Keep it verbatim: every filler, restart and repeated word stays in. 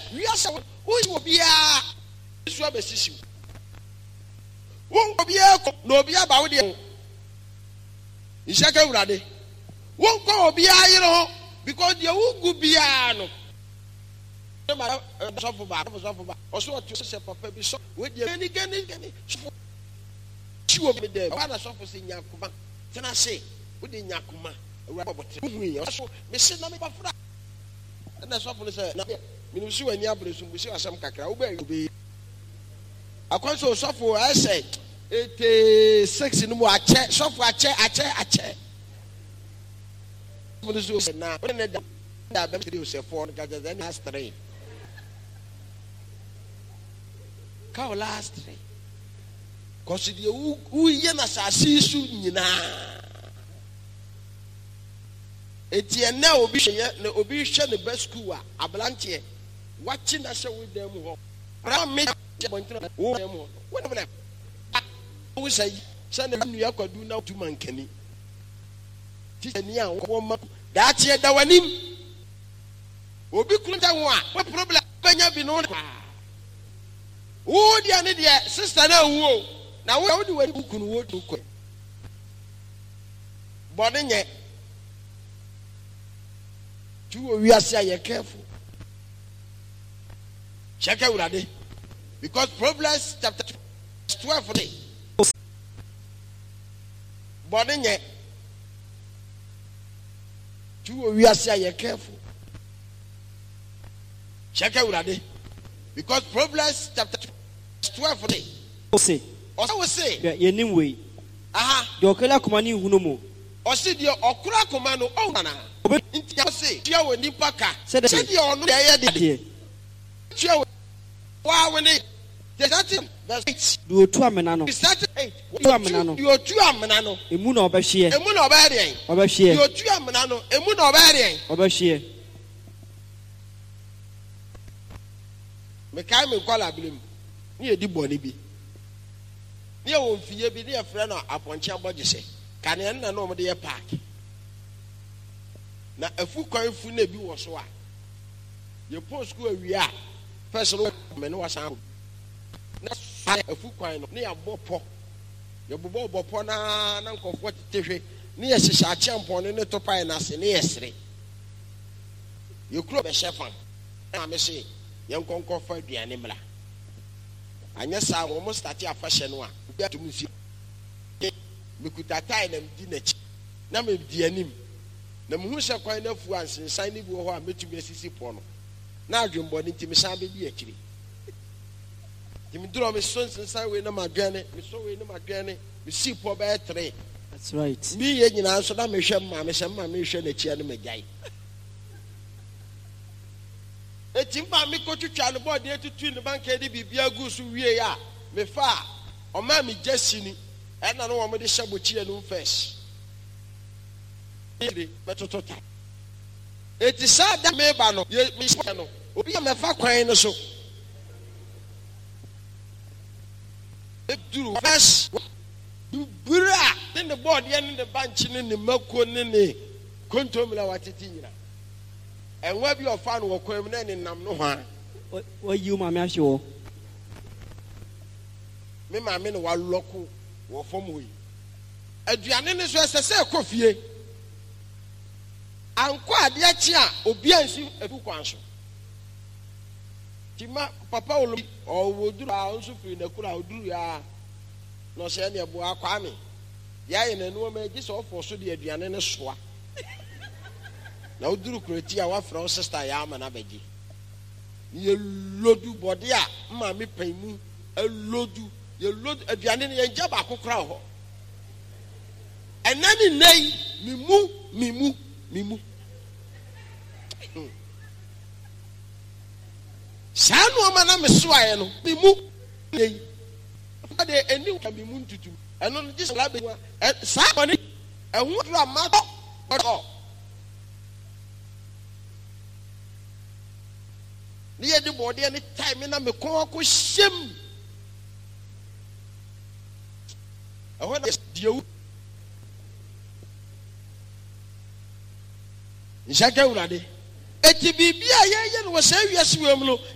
we are so who will be a swabber issue. Won't be a no be about you. In Shaka Rade. Won't go be a you know because you will be a no. Also, what you say, Papa, be so with you. Any, any, any. She will be there. One of us in Yakuma. Can I say, within Yakuma, a robot, we also miss number of that. And that's what we say. We see when Yabris, we see some cacao be. I can't so software. I say, it is six in more. I check software. I check, I check, I check. Now, when that you say four, because then has three. Cow last three. Because you who yenas are see soon na. Etienne obi na obi hwe ne best school a ablantie watching us with them ho. Ram me bontina wo them ho. What them? Wo say say na nua kwadu na tuma nkani. Ti ani a wo ma da tie da wanim. Obi kunta ho a what problem banya bi no. Wo dia ne dia sister na wo. Na wo di wani kunu wo du ko. Bone nye. Tu we are say careful. Check out Urade. Because Proverbs chapter twelve day. Bone nye. Tu we are say careful. Check out Urade. Because Proverbs chapter twelve day. Say. Also say. Ye nim we. Aha. Yo kala kumani hunu mo. Osi dia okura koma no onana. Nti ya se dia we nipa ka. Se dia onu dia ye de. Tia we wa we ne. The thirteen verse eight. Do two amena no. Thirty eight. Two amena no. Do two amena no. Emu na obehye. Emu na obehye. Obehye. Do two amena no. Emu na obehye. Obehye. Me kai me kwala bilim. Ni edi boni bi. Ni e won fiye bi ni e frɛ no aponche abɔgyese. Kane na no mo de park. Na afu kwan fu na bi wo so a. Ye post school awia. First no me no wasan. Na afu kwan no ne ya bɔpɔ. Ye bɔbɔ bɔpɔ na na nkɔfo tetehwe. Ne ye hyehyɛ akyempɔn ne to pai na se ne ye sere. Ye kuro be shefan. Na me se ye nkonkɔ fa aduane mra. Anya sa wo mo start afahye no a. Bi atum fi. Mekuta tai na mdi na chi na me di anim na mu hu hye kwan na fu ansensan ni bi wo ho a metumi asisi po no na adwembo ni ntimi san be di akiri ntimi duro me so nsensan we na madwane me so we na madwane me si po be three. That's right. Me ye nyina so na me hwe ma me hye ma me hwe na chi na magyai etimba me ko twitwa no board e tutu ne banka de bibia gu so wie ya me fa o ma me jasini. And I know I'm going to shabuchi and first. It is sad that maybe no, you miss no. Obi am a fuck crying so. Do first. Do bura. Then the board yen in the bench in the milko in the contomila what it is. And where you found what came in Nam no one. What you, mamma, sure. Me, my men were local. Wo fom we aduane ne so sese kofie anko ade achi a obi ansi afu kwan so tima papa olo o woduru a onso firi na kura oduru ya no se ne bo akwa me ya ye na no ma gi so ofo so de aduane ne soa na oduru kurati a wa fra o sister ya ama na bagi ye lodu body a ma me pan mu elodu ye load aduane ne ye jaba akokra ho enani nei mimu mimu mimu sanu ma na mesoaye no mimu nei ade eni ka mimu ntutu eno no just labe sa boni ehun dura ma to ni ye di body any time na me kon ko shem. I want to deal. Nshaka urade. Eti bibia ye ye no se wiase wem no